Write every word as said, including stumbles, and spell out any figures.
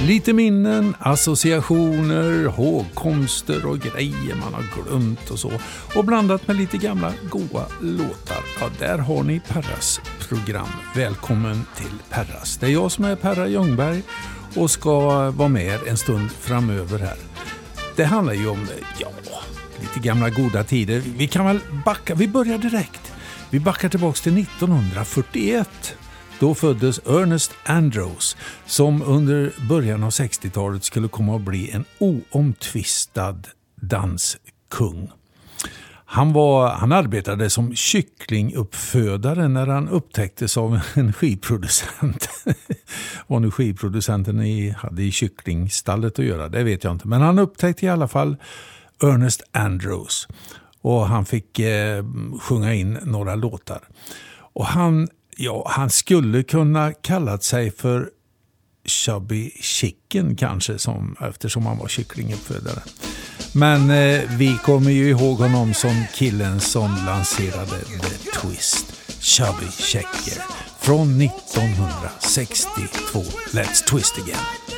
Lite minnen, associationer, hågkomster och grejer man har glömt och så. Och blandat med lite gamla goa låtar. Ja, där har ni Perras program. Välkommen till Perras. Det är jag som är Perra Ljungberg och ska vara med en stund framöver här. Det handlar ju om, ja, lite gamla goda tider. Vi kan väl backa, vi börjar direkt. Vi backar tillbaka till nittonhundrafyrtioett. Då föddes Ernest Andrews som under början av sextiotalet skulle komma att bli en oomtvistad danskung. Han, var, han arbetade som kycklinguppfödare när han upptäcktes av en skivproducent. Vad nu skivproducenten i, hade i kycklingstallet att göra, det vet jag inte. Men han upptäckte i alla fall Ernest Andrews och han fick eh, sjunga in några låtar. Och han Ja, han skulle kunna kallat sig för Chubby Chicken kanske, som, eftersom han var kycklinguppfödare. Men eh, vi kommer ju ihåg honom som killen som lanserade The Twist, Chubby Checker, från nittonhundrasextiotvå. Let's twist again.